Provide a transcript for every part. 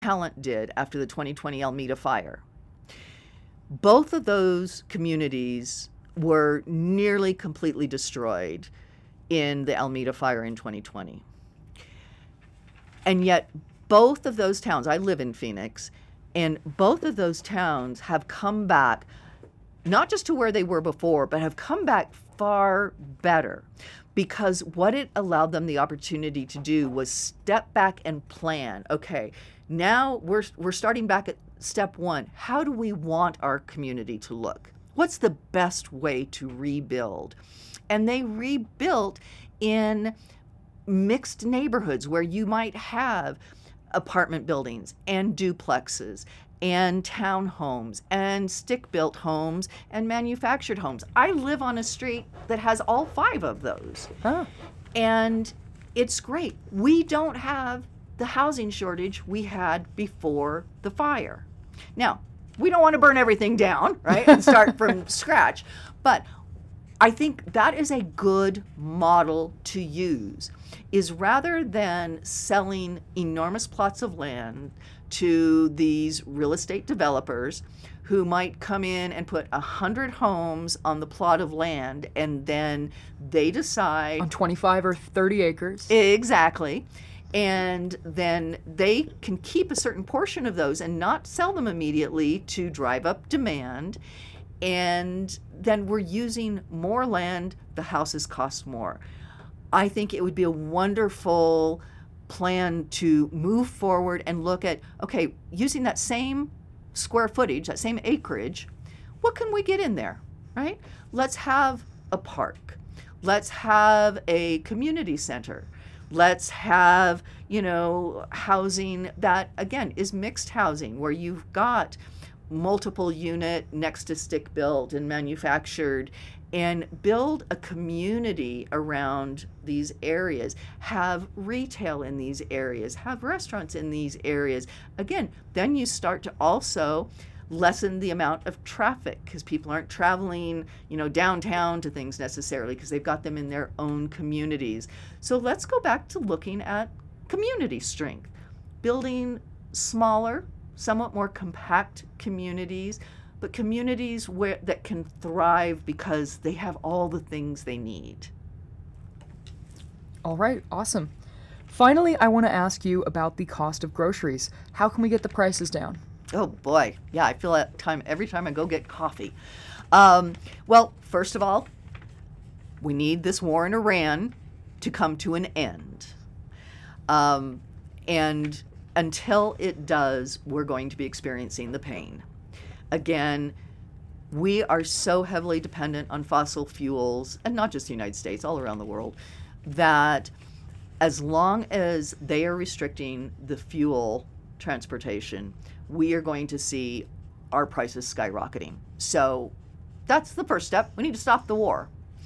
Talent did after the 2020 Alameda fire. Both of those communities were nearly completely destroyed in the Alameda fire in 2020. And yet both of those towns, I live in Phoenix, and both of those towns have come back, not just to where they were before, but have come back far better, because what it allowed them the opportunity to do was step back and plan. Okay, now we're starting back at step one. How do we want our community to look? What's the best way to rebuild? And they rebuilt in mixed neighborhoods where you might have apartment buildings and duplexes and townhomes and stick-built homes and manufactured homes. I live on a street that has all 5 of those. Oh. And it's great. We don't have the housing shortage we had before the fire. Now, we don't want to burn everything down, right, and start from scratch, but I think that is a good model to use, is rather than selling enormous plots of land to these real estate developers who might come in and put 100 homes on the plot of land, and then they decide On 25 or 30 acres. exactly, and then they can keep a certain portion of those and not sell them immediately to drive up demand. And then we're using more land, the houses cost more. I think it would be a wonderful plan to move forward and look at, okay, using that same square footage, that same acreage, what can we get in there, right? Let's have a park. Let's have a community center. Let's have, housing that, again, is mixed housing, where you've got multiple unit next to stick built and manufactured, and build a community around these areas, have retail in these areas, have restaurants in these areas. Again, then you start to also lessen the amount of traffic, because people aren't traveling, downtown to things necessarily, because they've got them in their own communities. So let's go back to looking at community strength, building smaller, somewhat more compact communities, but communities that can thrive because they have all the things they need. All right, awesome. Finally, I want to ask you about the cost of groceries. How can we get the prices down? Oh boy, yeah, I feel that time every time I go get coffee. Well, first of all, we need this war in Iran to come to an end. And until it does, we're going to be experiencing the pain. Again, we are so heavily dependent on fossil fuels, and not just the United States, all around the world, that as long as they are restricting the fuel transportation, we are going to see our prices skyrocketing. So that's the first step. We need to stop the war.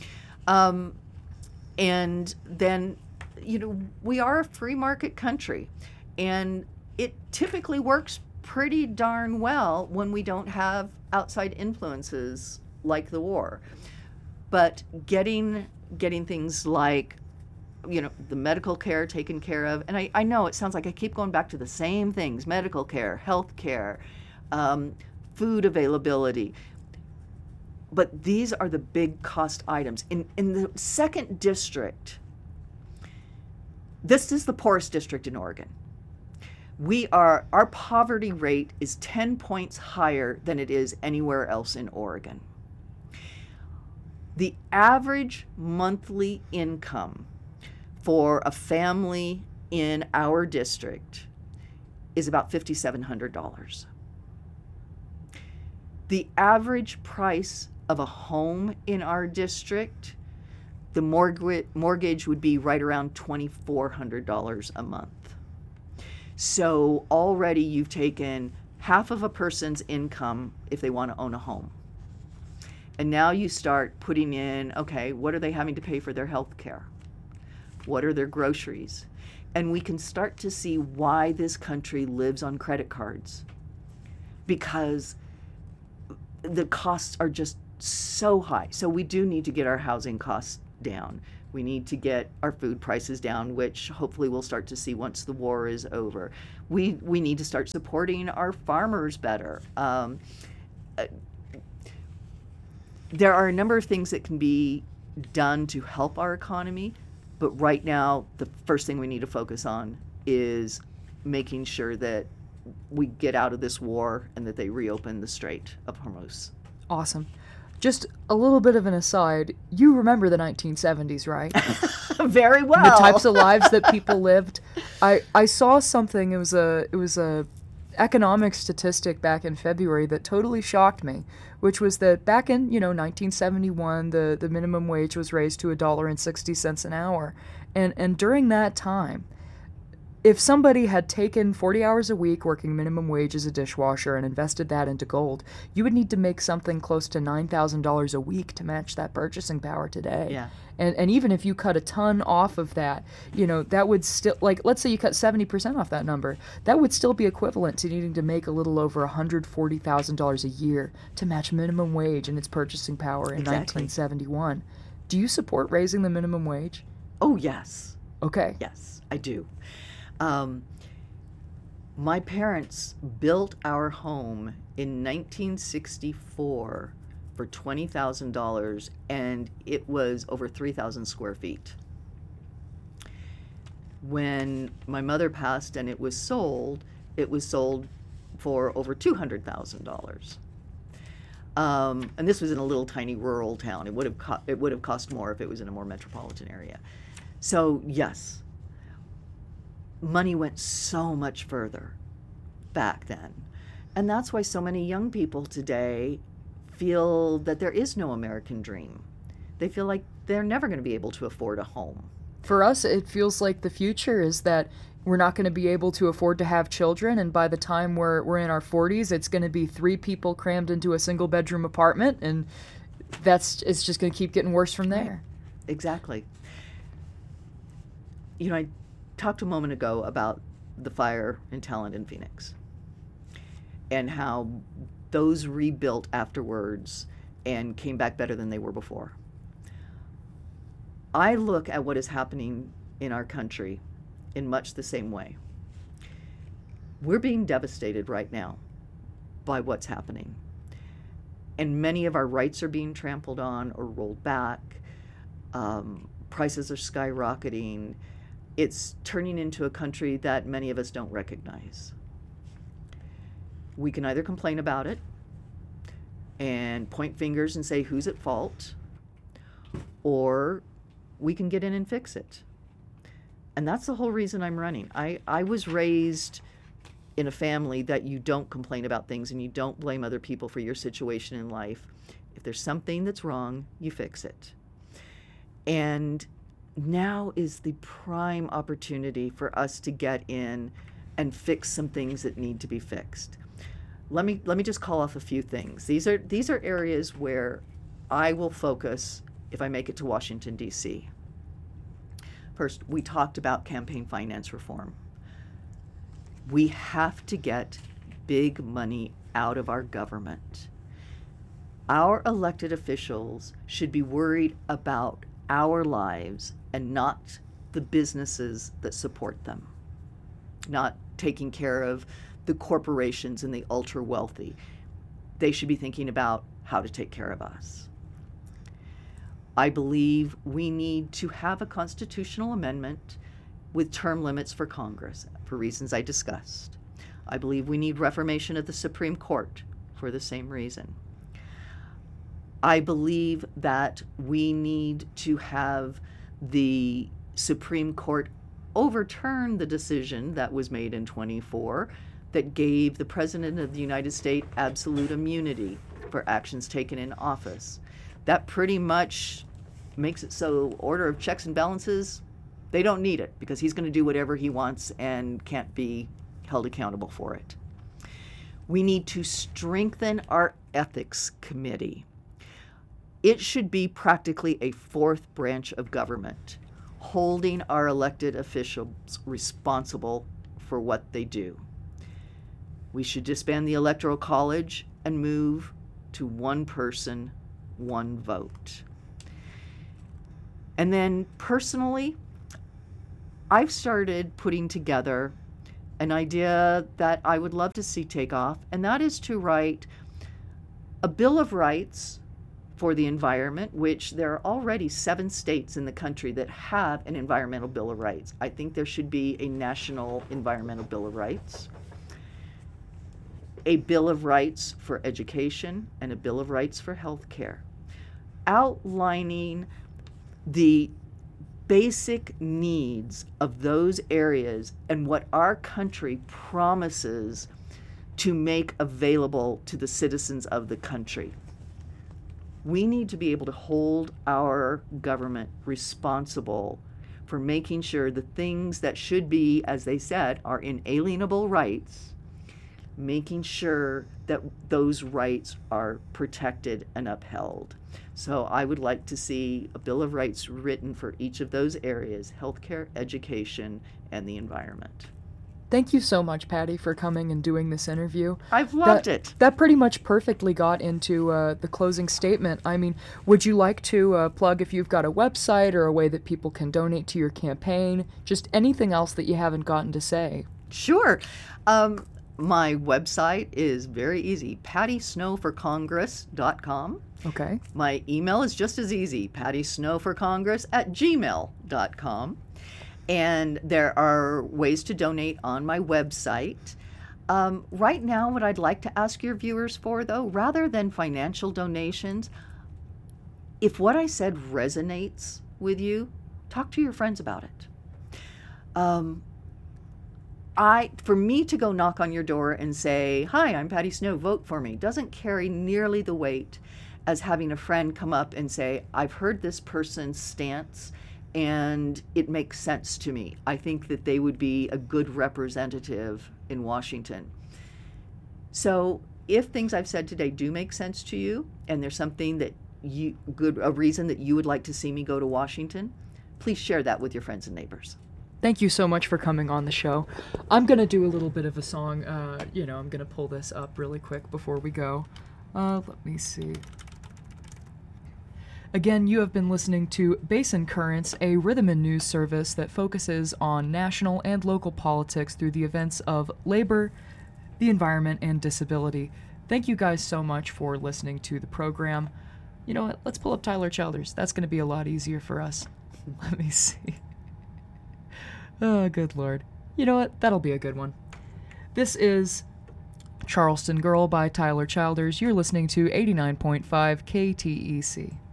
And then, we are a free market country, and it typically works pretty darn well when we don't have outside influences like the war. But getting things like, the medical care taken care of, and I know it sounds like I keep going back to the same things: medical care, health care, food availability. But these are the big cost items. In the 2nd district, this is the poorest district in Oregon. Our poverty rate is 10 points higher than it is anywhere else in Oregon. The average monthly income for a family in our district is about $5,700. The average price of a home in our district, the mortgage would be right around $2,400 a month. So already you've taken half of a person's income if they want to own a home. And now you start putting in, okay, what are they having to pay for their health care? What are their groceries? And we can start to see why this country lives on credit cards, because the costs are just so high. So we do need to get our housing costs down. We need to get our food prices down, which hopefully we'll start to see once the war is over. We need to start supporting our farmers better. There are a number of things that can be done to help our economy, but right now the first thing we need to focus on is making sure that we get out of this war and that they reopen the Strait of Hormuz. Awesome. Just a little bit of an aside, you remember the 1970s, right? Very well. The types of lives that people lived. I saw something, it was a economic statistic back in February that totally shocked me, which was that back in 1971 the minimum wage was raised to $1.60 an hour, and during that time, if somebody had taken 40 hours a week working minimum wage as a dishwasher and invested that into gold, you would need to make something close to $9,000 a week to match that purchasing power today. Yeah. And even if you cut a ton off of that, that would still, like, let's say you cut 70% off that number, that would still be equivalent to needing to make a little over $140,000 a year to match minimum wage and its purchasing power in Exactly. 1971. Do you support raising the minimum wage? Oh, yes. Okay. Yes, I do. My parents built our home in 1964 for $20,000, and it was over 3,000 square feet. When my mother passed and it was sold for over $200,000. And this was in a little tiny rural town. It would have cost more if it was in a more metropolitan area. So yes, money went so much further back then. And that's why so many young people today feel that there is no American dream. They feel like they're never going to be able to afford a home. For us, it feels like the future is that we're not going to be able to afford to have children, and by the time we're in our 40s, it's going to be 3 people crammed into a single bedroom apartment, and it's just going to keep getting worse from there. Exactly. I talked a moment ago about the fire in Talent in Phoenix and how those rebuilt afterwards and came back better than they were before. I look at what is happening in our country in much the same way. We're being devastated right now by what's happening. And many of our rights are being trampled on or rolled back. Prices are skyrocketing. It's turning into a country that many of us don't recognize. We can either complain about it and point fingers and say who's at fault, or we can get in and fix it. And that's the whole reason I'm running. I was raised in a family that you don't complain about things and you don't blame other people for your situation in life. If there's something that's wrong, you fix it. And now is the prime opportunity for us to get in and fix some things that need to be fixed. Let me just call off a few things. These are areas where I will focus if I make it to Washington, D.C. First, we talked about campaign finance reform. We have to get big money out of our government. Our elected officials should be worried about our lives and not the businesses that support them, not taking care of the corporations and the ultra wealthy. They should be thinking about how to take care of us. I believe we need to have a constitutional amendment with term limits for Congress for reasons I discussed. I believe we need reformation of the Supreme Court for the same reason. I believe that we need to have the Supreme Court overturn the decision that was made in 24 that gave the President of the United States absolute immunity for actions taken in office. That pretty much makes it so order of checks and balances, they don't need it because he's going to do whatever he wants and can't be held accountable for it. We need to strengthen our ethics committee. It should be practically a fourth branch of government, holding our elected officials responsible for what they do. We should disband the Electoral College and move to one person, one vote. And then personally, I've started putting together an idea that I would love to see take off, and that is to write a Bill of Rights for the environment, which there are already 7 states in the country that have an environmental Bill of Rights. I think there should be a national environmental Bill of Rights, a Bill of Rights for education, and a Bill of Rights for healthcare, outlining the basic needs of those areas and what our country promises to make available to the citizens of the country. We need to be able to hold our government responsible for making sure the things that should be, as they said, are inalienable rights, making sure that those rights are protected and upheld. So I would like to see a Bill of Rights written for each of those areas: healthcare, education, and the environment. Thank you so much, Patty, for coming and doing this interview. I've loved it. That pretty much perfectly got into the closing statement. I mean, would you like to plug if you've got a website or a way that people can donate to your campaign? Just anything else that you haven't gotten to say. Sure. My website is very easy, pattysnowforcongress.com. Okay. My email is just as easy, pattysnowforcongress@gmail.com. And there are ways to donate on my website. Right now, what I'd like to ask your viewers for, though, rather than financial donations, if what I said resonates with you, talk to your friends about it. For me to go knock on your door and say, "Hi, I'm Patty Snow, vote for me," doesn't carry nearly the weight as having a friend come up and say, "I've heard this person's stance and it makes sense to me. I think that they would be a good representative in Washington." So if things I've said today do make sense to you, and there's something that a reason that you would like to see me go to Washington, please share that with your friends and neighbors. Thank you so much for coming on the show. I'm going to do a little bit of a song. I'm going to pull this up really quick before we go. Let me see. Again, you have been listening to Basin Currents, a rhythm and news service that focuses on national and local politics through the events of labor, the environment, and disability. Thank you guys so much for listening to the program. You know what? Let's pull up Tyler Childers. That's going to be a lot easier for us. Let me see. Oh, good Lord. You know what? That'll be a good one. This is Charleston Girl by Tyler Childers. You're listening to 89.5 KTEC.